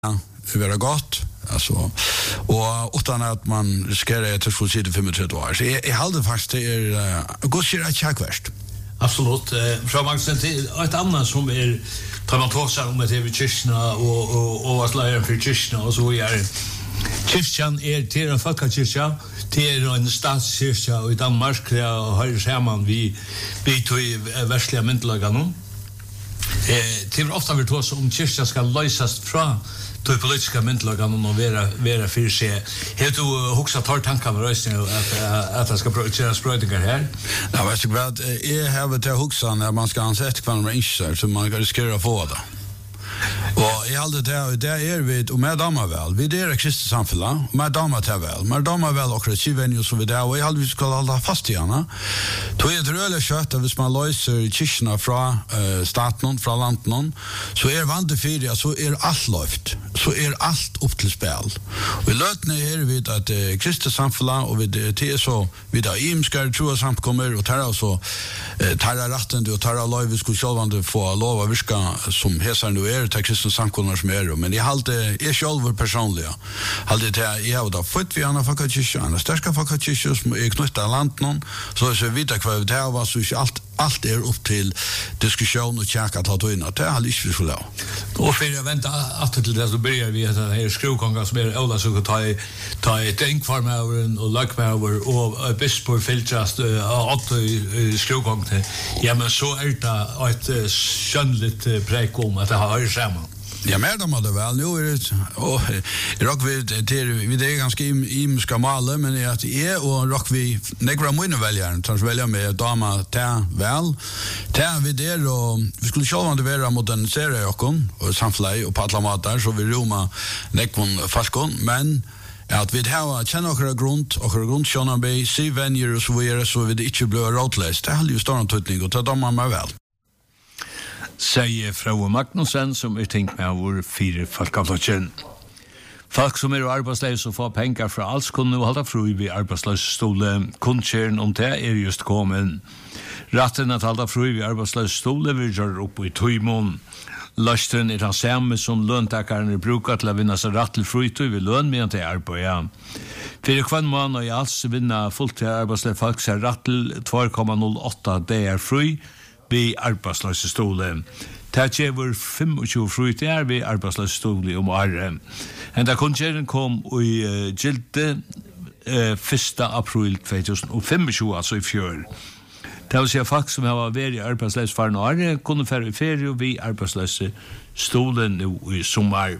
vara gott alltså och utan att man riskerar att få sitta 35 år. Så jag hade faktiskt det godsir att chakvärst. Absolut. Från man sen till ett annat som tar man tåsar om det vid kyrkna och vad slagen för kyrkna och så är kyrkan till en folkkyrka till en statskyrka i Danmark där har samman vi tog västliga myntlagarna. Till ofta vi tås om kyrkan ska lösas från de politiska myntlagarna och vara för sig. Helt du huxa tar tankar med rösten att det ska produceras spröjningar här? Ja, vet du vad? Jag har till huxa när man ska ansett kvar med inser så man kan riskera få det. Och I allt det är vi och med damer väl. Vi det är kristet samfälla, med damer till väl. Med damer väl och rechivenio så vi där och I vi ska hålla fast i henne. Då är det röle kött att hvis man löser kyrkorna från staten, från landet, så är vant fyra så är allt löft. Så är allt upp till spel. Vi lötne här vid att kristet samfälla och vid det så vid där imskar tror samkommer och tar så tar rätten och tar lov vi skulle själva få lov att virka som hesar nu är till kristna samkommer som är men jag håller själv personligen håller det jag har fått vi andra folkkyrkan starka folkkyrkan som är knutna landet så så vidare kvar det var så allt är upp till diskussion och checka att ta in att det har inte så låg. Och för jag väntar att till det så börjar vi att här skruvkongar som är alla så ta ett enkvarm och lackpower och bispor filtrast att skruvkong till. Ja men så är det ett skönligt präk om att det har samman. Ja, mer de hade väl. Nu är det och rock vi det är ganska imska male men är att och rock vi negra minne väljaren så välja med dama ta väl. Ta vi där och vi skulle själva det vara modernisera och samfly och parlament där så vi Roma nekon faskon men att vi har känna och grund sjona be se venjer så vi det inte blir rotless. Det har ju stor antydning och ta dem med väl. Säger Frau Magnusson som tänkt med vår fyra folkavlotjen. Folk som arbetslösa och får pengar för alls kunde nu hålla fru vid arbetslösstole. Kundkärn om det just kommen. Ratten att hålla fru vid arbetslösstole vi gör upp i Tøymon. Lösten han samme som löntagarna brukar till att vinna sig rätt till fritid vid lön medan det arbetar. För kvann man och alls vinna fullt till arbetslösa folk så rätt till 2,08 dagar fri vid arbetslösstole. Det var 25 fruit är vid arbetslösstole om året. Enda kundkärren kom i gilte 1. april 2025, alltså i fjör. Det vill säga folk som har varit arbetslösa för några kunde färre i ferie vid arbetslösstolen nu i sommar.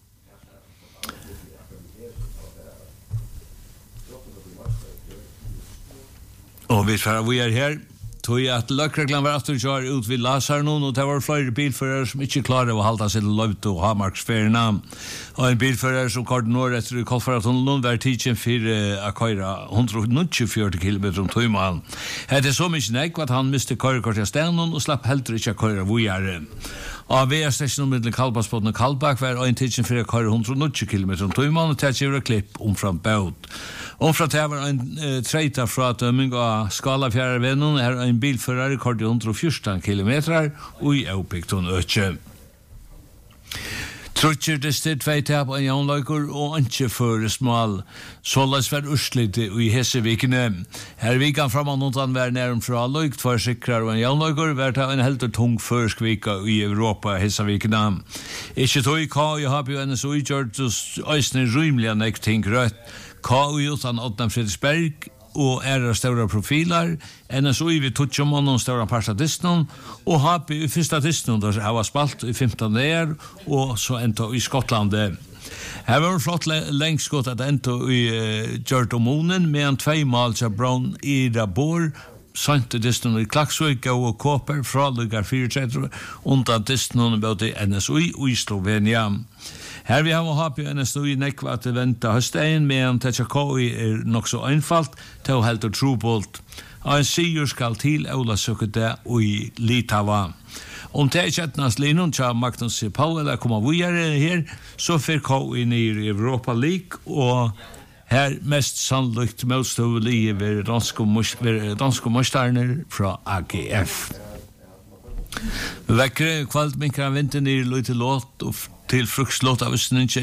Och vi är här. Tog att lökreglan var efter kör ut vid Lasarnon och det var flera bilförare som inte klarade att hålla sig till Löjt och Hamarksfärgerna. Och en bilförare som kallade norr efter Kolfaratunneln var tidsen för att köra 124 km om Tøymon. Det är så mycket näck att han miste körkort i stenen och slapp helt inte att köra vojare. Av VS-stationen mellan Kalbaspodden och Kalbak var en tidsen för att köra 190 km om Tøymon och det var klipp omfram båt. Omfram det var en trejta från att mynga skala fjärre vännen är en bilförare körde 114 kilometer och i Øpikton ökje. Trutcher det stid veitab en jaunløyker og ikke for smal. Såleis var urslit i Hessevikene. Her vikan framan notan var nærm fra løykt for sikrar og en jaunløyker var ta en helt tung førskvika i Europa Hessevikene. Ikke tog i KI har jo NSO gjort øysene rymlige nek ting rødt. KI utan Odden Fredriksberg og stora profiler, NSO vi tutjomon stora partadisten, og HP i fyrsta disten, der har spalt i 15 år, og så enda i Skottlandet. Her var flott lengst godt at enda i Gjørtomonen, medan 2 mål til Brown Ida Bor, sante disten i Klaksvik og Kåper, fraluggar 4-3, undan disten både NSO i Slovenia. Her vi har hatt på NSO i nekva at venta høstein, men TKI nok så einfalt, til å helt og trobolt. Og en sigur skal til Ola Søkete i Litava. Om det kjettnas linjen til Magnus Powell kommer videre her, så får KI ned i Europa League, og her mest sannolikt motståelig ved danske møsterner fra AGF. Vekkere kvalt minkra vinter ned i lite låt, og til frukslåt av